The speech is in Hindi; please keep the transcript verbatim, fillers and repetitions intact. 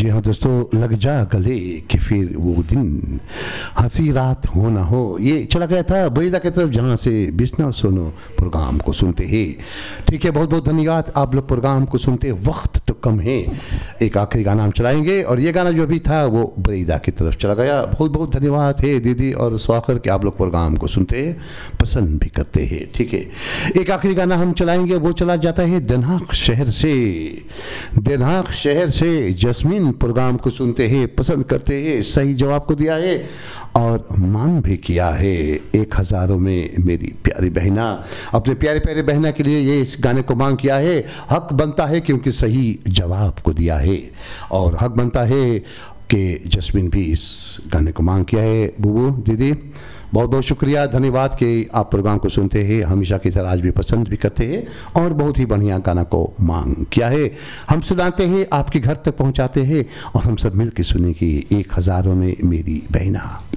जी हाँ दोस्तों, लग जा गले कि फिर वो दिन हंसी रात हो ना हो, ये चला गया था बरीदा की तरफ जहाँ से बिस्ना सुनो प्रोग्राम को सुनते हैं। ठीक है, बहुत बहुत धन्यवाद। आप लोग प्रोग्राम को सुनते, वक्त तो कम है, एक आखिरी गाना हम चलाएंगे और ये गाना जो अभी था वो बरीदा की तरफ चला गया। बहुत बहुत धन्यवाद है दीदी और स्वाखर कि आप लोग प्रोग्राम को सुनते हैं, पसंद भी करते हैं। ठीक है, एक आखिरी गाना हम चलाएंगे, वो चला जाता है दिनांक शहर से। दिनांक शहर से जस्मीन प्रोग्राम को सुनते हैं, पसंद करते हैं, सही जवाब को दिया है और मांग भी किया है। एक हज़ारों में मेरी प्यारी बहना, अपने प्यारे प्यारे बहना के लिए ये इस गाने को मांग किया है। हक बनता है क्योंकि सही जवाब को दिया है और हक बनता है कि जस्मीन भी इस गाने को मांग किया है। बुबू दीदी बहुत बहुत शुक्रिया, धन्यवाद कि आप प्रोग्राम को सुनते हैं, हमेशा की तरह आज भी पसंद भी करते हैं और बहुत ही बढ़िया गाना को मांग किया है। हम सुनाते हैं, आपके घर तक पहुंचाते हैं और हम सब मिल के सुनेंगे एक हज़ारों में मेरी बहना।